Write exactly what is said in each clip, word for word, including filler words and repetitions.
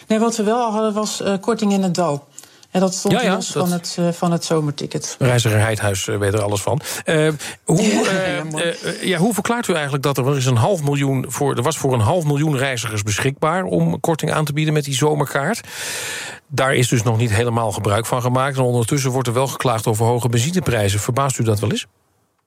Nee, wat we wel hadden was uh, korting in het dal. En dat stond ja, ja, los dat... van, het, uh, van het zomerticket. Reiziger Heidhuis uh, weet er alles van. Uh, hoe, uh, uh, uh, ja, hoe verklaart u eigenlijk dat er, er is een half miljoen voor, er was voor een half miljoen reizigers beschikbaar om korting aan te bieden met die zomerkaart? Daar is dus nog niet helemaal gebruik van gemaakt. En ondertussen wordt er wel geklaagd over hoge benzineprijzen. Verbaast u dat wel eens?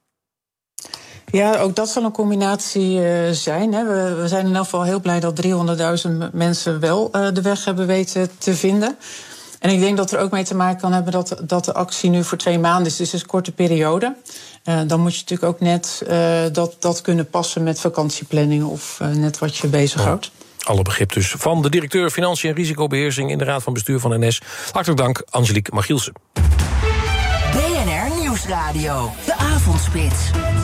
Ja, ook dat zal een combinatie uh, zijn. Hè. We, we zijn in elk geval heel blij dat driehonderdduizend mensen wel uh, de weg hebben weten te vinden. En ik denk dat er ook mee te maken kan hebben dat, dat de actie nu voor twee maanden is. Dus het is een korte periode. Uh, dan moet je natuurlijk ook net uh, dat, dat kunnen passen met vakantieplanning of uh, net wat je bezighoudt. Ja. Alle begrip dus van de directeur Financiën en Risicobeheersing in de Raad van Bestuur van N S. Hartelijk dank, Angelique Magielsen. B N R Nieuwsradio, de avondspits.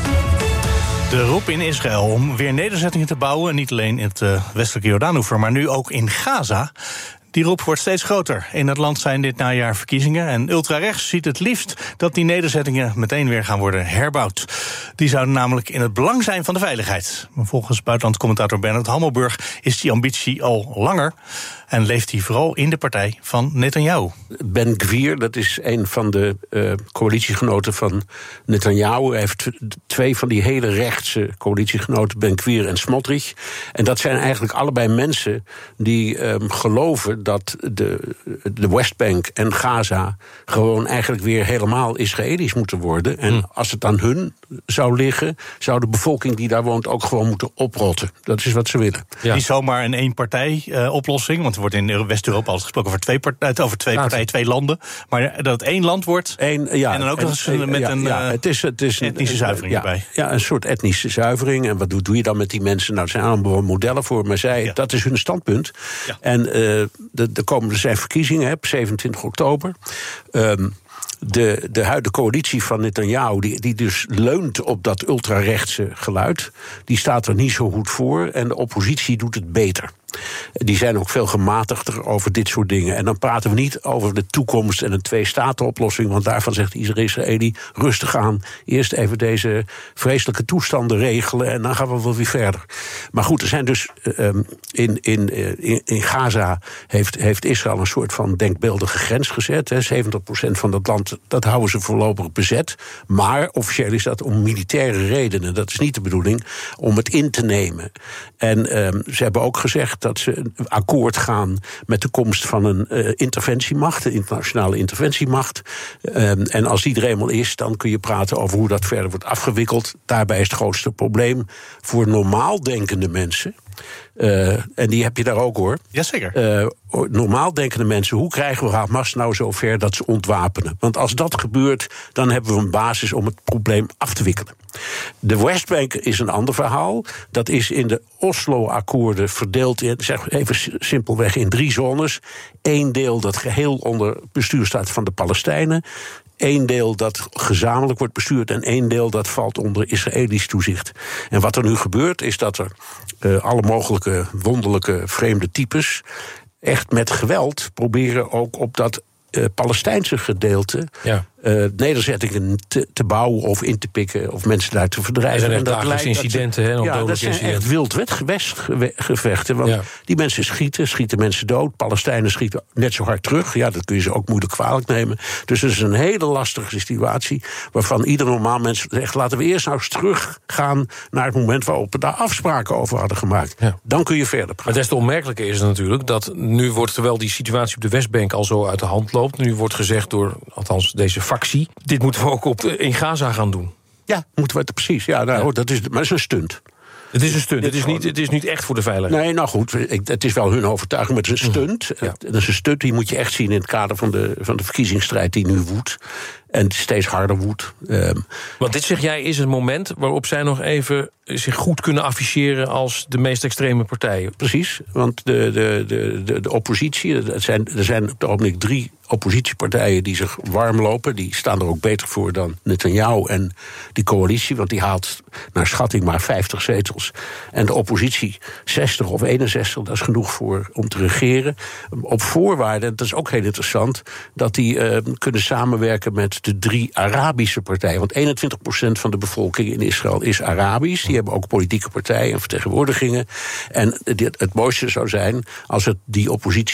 De roep in Israël om weer nederzettingen te bouwen, niet alleen in het uh, westelijke Jordaanoever, maar nu ook in Gaza. Die roep wordt steeds groter. In het land zijn dit najaar verkiezingen en ultrarechts ziet het liefst dat die nederzettingen meteen weer gaan worden herbouwd. Die zouden namelijk in het belang zijn van de veiligheid. Maar volgens buitenlandcommentator Bernard Hammelburg is die ambitie al langer en leeft hij vooral in de partij van Netanyahu. Ben Gvir, dat is een van de uh, coalitiegenoten van Netanyahu. Hij heeft twee van die hele rechtse coalitiegenoten, Ben Gvir en Smotrich. En dat zijn eigenlijk allebei mensen die um, geloven dat de, de Westbank en Gaza gewoon eigenlijk weer helemaal Israëlisch moeten worden. En hmm. als het aan hun zou liggen, zou de bevolking die daar woont ook gewoon moeten oprotten. Dat is wat ze willen. Ja. Niet zomaar een één-partij-oplossing, uh, want er wordt in West-Europa altijd gesproken over twee, part- over twee partijen, twee landen. Maar dat het één land wordt Eén, ja, en dan ook nog eens met ja, een ja, het is, het is etnische een, zuivering ja, erbij. Ja, een soort etnische zuivering. En wat doe, doe je dan met die mensen? Nou, er zijn allemaal modellen voor, maar zij, ja. dat is hun standpunt. Ja. En uh, de, de komende zijn verkiezingen, op zevenentwintig oktober. Um, De, de huidige coalitie van Netanyahu, die, die dus leunt op dat ultrarechtse geluid, die staat er niet zo goed voor en de oppositie doet het beter. Die zijn ook veel gematigder over dit soort dingen. En dan praten we niet over de toekomst en een twee-staten-oplossing, want daarvan zegt iedere Israëli rustig aan. Eerst even deze vreselijke toestanden regelen en dan gaan we wel weer verder. Maar goed, er zijn dus um, in, in, in, in Gaza heeft, heeft Israël een soort van denkbeeldige grens gezet. Hè. zeventig procent van dat land, dat houden ze voorlopig bezet. Maar officieel is dat om militaire redenen. Dat is niet de bedoeling om het in te nemen. En um, ze hebben ook gezegd dat ze akkoord gaan met de komst van een uh, interventiemacht, een internationale interventiemacht. Um, en als die er eenmaal is, dan kun je praten over hoe dat verder wordt afgewikkeld. Daarbij is het grootste probleem voor normaal denkende mensen. Uh, en die heb je daar ook, hoor. Jazeker. Uh, normaal denkende mensen, hoe krijgen we Hamas nou zover dat ze ontwapenen? Want als dat gebeurt, dan hebben we een basis om het probleem af te wikkelen. De Westbank is een ander verhaal. Dat is in de Oslo-akkoorden verdeeld in, zeg even simpelweg, in drie zones. Eén deel dat geheel onder bestuur staat van de Palestijnen. Eén deel dat gezamenlijk wordt bestuurd en één deel dat valt onder Israëlisch toezicht. En wat er nu gebeurt is dat er uh, alle mogelijke wonderlijke vreemde types echt met geweld proberen ook op dat uh, Palestijnse gedeelte ja. uh, nederzettingen te, te bouwen of in te pikken of mensen daar te verdrijven. Er zijn echt dagelijks incidenten, hè? Ja, dat zijn incidenten. Echt wild westgevechten. Want ja. die mensen schieten, schieten mensen dood. Palestijnen schieten net zo hard terug. Ja, dat kun je ze ook moeilijk kwalijk nemen. Dus het is een hele lastige situatie waarvan ieder normaal mens zegt, laten we eerst nou eens teruggaan naar het moment waarop we daar afspraken over hadden gemaakt. Ja. Dan kun je verder praten. Maar des te onmerkelijker is het natuurlijk dat nu wordt, terwijl die situatie op de Westbank al zo uit de hand loopt, nu wordt gezegd door, althans deze factie, dit moeten we ook op de, in Gaza gaan doen. Ja, moeten we het precies. Ja, nou, ja. Dat is, maar dat is een stunt. Het is een stunt, het is, niet, het is niet echt voor de veiligheid. Nee, nou goed, ik, het is wel hun overtuiging, maar het is een stunt. Ja. Het is een stunt, die moet je echt zien in het kader van de, van de verkiezingsstrijd die nu woedt. En steeds harder woedt. Um, Want dit, zeg jij, is een moment waarop zij nog even zich goed kunnen afficheren als de meest extreme partijen. Precies, want de, de, de, de, de oppositie, er zijn, er zijn op het ogenblik drie oppositiepartijen die zich warm lopen. Die staan er ook beter voor dan Netanyahu en die coalitie, want die haalt naar schatting maar vijftig zetels. En de oppositie zestig of eenenzestig, dat is genoeg voor om te regeren. Op voorwaarde, dat is ook heel interessant, dat die uh, kunnen samenwerken met de drie Arabische partijen. Want eenentwintig procent van de bevolking in Israël is Arabisch. Die hebben ook politieke partijen en vertegenwoordigingen. En het mooiste zou zijn als het die oppositie